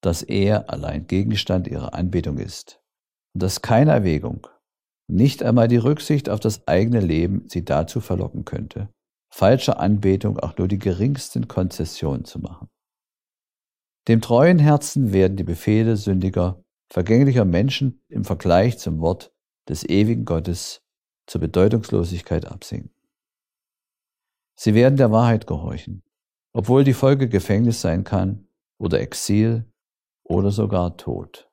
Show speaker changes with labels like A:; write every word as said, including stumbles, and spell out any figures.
A: dass er allein Gegenstand ihrer Anbetung ist und dass keine Erwägung, nicht einmal die Rücksicht auf das eigene Leben sie dazu verlocken könnte, falscher Anbetung auch nur die geringsten Konzessionen zu machen. Dem treuen Herzen werden die Befehle sündiger, vergänglicher Menschen im Vergleich zum Wort des ewigen Gottes zur Bedeutungslosigkeit absinken. Sie werden der Wahrheit gehorchen, obwohl die Folge Gefängnis sein kann oder Exil oder sogar Tod.